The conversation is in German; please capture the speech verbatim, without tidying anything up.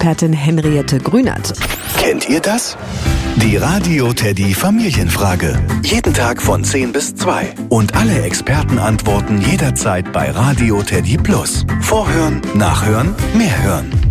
Expertin Henriette Grünert. Kennt ihr das? Die Radio Teddy Familienfrage. Jeden Tag von zehn bis zwei. Und alle Experten antworten jederzeit bei Radio Teddy Plus. Vorhören, nachhören, mehr hören.